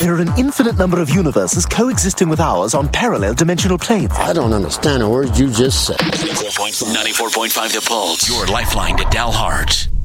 There are an infinite number of universes coexisting with ours on parallel dimensional planes. I don't understand a word you just said. 94.5 The Pulse. Your lifeline to Dalhart.